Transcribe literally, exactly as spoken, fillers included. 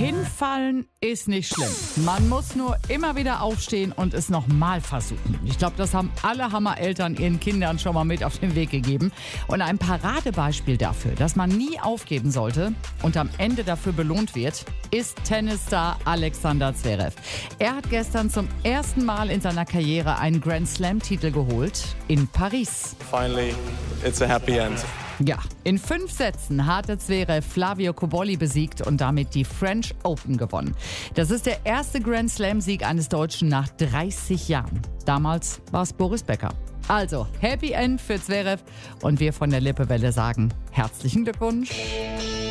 Hinfallen ist nicht schlimm. Man muss nur immer wieder aufstehen und es nochmal versuchen. Ich glaube, das haben alle Hammereltern ihren Kindern schon mal mit auf den Weg gegeben. Und ein Paradebeispiel dafür, dass man nie aufgeben sollte und am Ende dafür belohnt wird, ist Tennisstar Alexander Zverev. Er hat gestern zum ersten Mal in seiner Karriere einen Grand Slam-Titel geholt in Paris. Finally, it's a happy end. Ja, in fünf Sätzen hatte Zverev Flavio Cobolli besiegt und damit die French Open gewonnen. Das ist der erste Grand Slam-Sieg eines Deutschen nach dreißig Jahren. Damals war es Boris Becker. Also, Happy End für Zverev und wir von der Lippewelle sagen herzlichen Glückwunsch.